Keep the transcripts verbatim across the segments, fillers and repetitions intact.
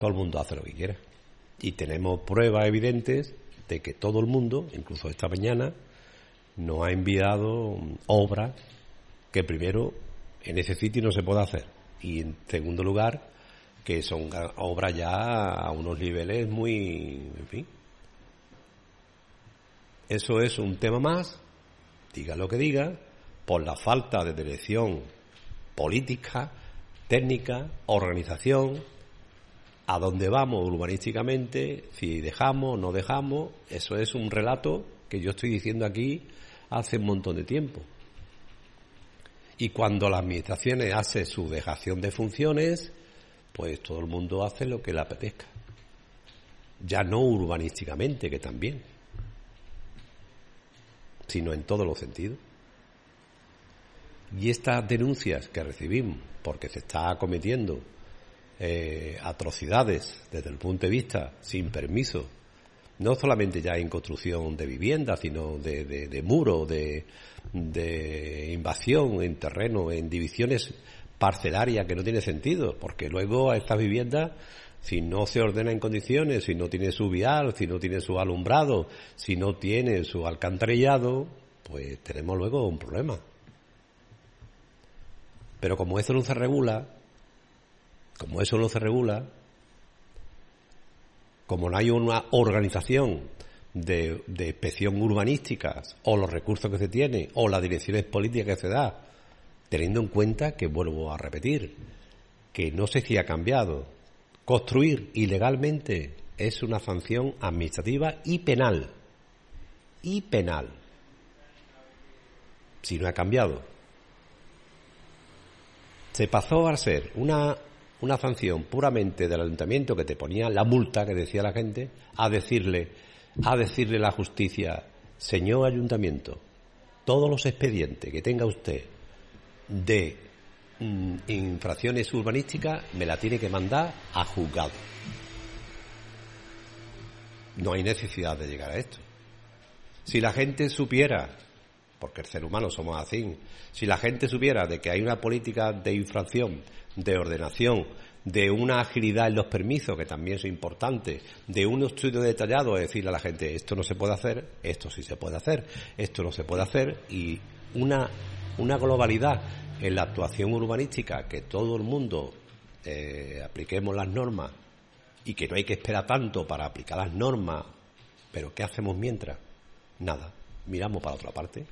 Todo el mundo hace lo que quiera. Y tenemos pruebas evidentes de que todo el mundo, incluso esta mañana, nos ha enviado obras que primero en ese sitio no se puede hacer. Y en segundo lugar, que son obras ya a unos niveles muy... en fin. Eso es un tema más, diga lo que diga, por la falta de dirección política, técnica, organización, a dónde vamos urbanísticamente, si dejamos o no dejamos. Eso es un relato que yo estoy diciendo aquí hace un montón de tiempo. Y cuando las administraciones hacen su dejación de funciones, pues todo el mundo hace lo que le apetezca. Ya no urbanísticamente, que también, sino en todos los sentidos. Y estas denuncias que recibimos, porque se está cometiendo eh, atrocidades desde el punto de vista sin permiso, no solamente ya en construcción de viviendas, sino de, de, de muros, de, de invasión en terreno, en divisiones parcelarias que no tiene sentido, porque luego a estas viviendas, si no se ordena en condiciones, si no tiene su vial, si no tiene su alumbrado, si no tiene su alcantarillado, pues tenemos luego un problema. Pero como eso no se regula, como eso no se regula, como no hay una organización de, de inspección urbanística, o los recursos que se tiene, o las direcciones políticas que se da, teniendo en cuenta que, vuelvo a repetir, que no sé si ha cambiado, construir ilegalmente es una sanción administrativa y penal, y penal, si no ha cambiado. Se pasó a ser una, una sanción puramente del ayuntamiento que te ponía la multa que decía la gente, a decirle, a decirle a la justicia, señor ayuntamiento, todos los expedientes que tenga usted de mm, infracciones urbanísticas me la tiene que mandar a juzgado. No hay necesidad de llegar a esto. Si la gente supiera, porque el ser humano somos así, si la gente supiera de que hay una política de infracción, de ordenación, de una agilidad en los permisos, que también es importante, de un estudio detallado, es decirle a la gente, esto no se puede hacer, esto sí se puede hacer, esto no se puede hacer, y una, una globalidad en la actuación urbanística, que todo el mundo eh, apliquemos las normas, y que no hay que esperar tanto para aplicar las normas, pero ¿qué hacemos mientras? Nada, miramos para otra parte.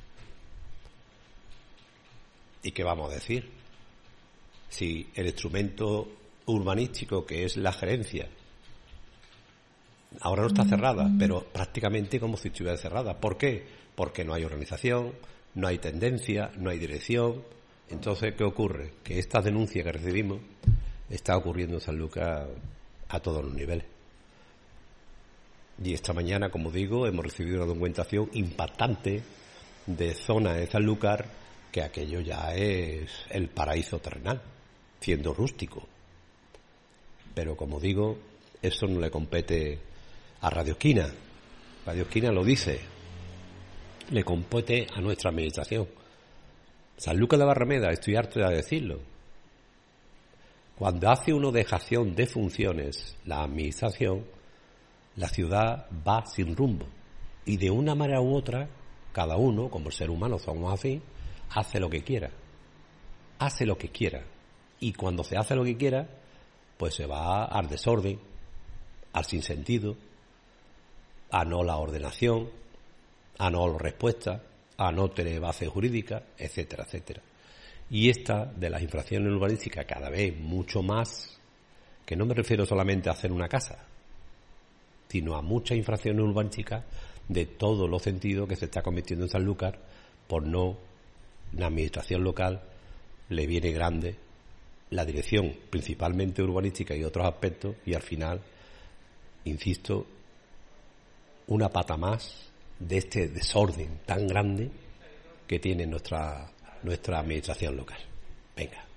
¿Y qué vamos a decir? Si el instrumento urbanístico, que es la gerencia, ahora no está cerrada, pero prácticamente como si estuviera cerrada. ¿Por qué? Porque no hay organización, no hay tendencia, no hay dirección. Entonces, ¿qué ocurre? Que esta denuncia que recibimos está ocurriendo en Sanlúcar a todos los niveles. Y esta mañana, como digo, hemos recibido una documentación impactante de zonas de Sanlúcar, que aquello ya es el paraíso terrenal, siendo rústico. Pero como digo, eso no le compete a Radio Esquina. Radio Esquina lo dice, le compete a nuestra administración. Sanlúcar de Barrameda, estoy harto de decirlo. Cuando hace una dejación de funciones la administración, la ciudad va sin rumbo. Y de una manera u otra, cada uno, como el ser humano somos así, hace lo que quiera, hace lo que quiera, y cuando se hace lo que quiera, pues se va al desorden, al sinsentido, a no la ordenación, a no la respuesta, a no tener base jurídica, etcétera, etcétera. Y esta de las infracciones urbanísticas cada vez mucho más, que no me refiero solamente a hacer una casa, sino a muchas infracciones urbanísticas de todos los sentidos que se está cometiendo en Sanlúcar por no. La administración local le viene grande la dirección, principalmente urbanística y otros aspectos, y al final, insisto, una pata más de este desorden tan grande que tiene nuestra, nuestra administración local. Venga.